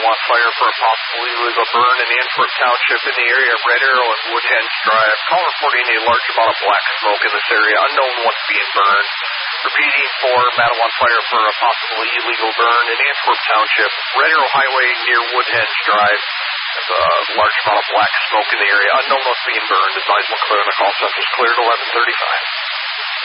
Mattawan Fire for a possible illegal burn in Antwerp Township in the area of Red Arrow and Woodhenge Drive. Call reporting a large amount of black smoke in this area. Unknown what's being burned. Repeating for Mattawan Fire for a possible illegal burn in Antwerp Township, Red Arrow Highway near Woodhenge Drive. There's a large amount of black smoke in the area. Unknown what's being burned. Advise when clear on the call center is cleared 11:35.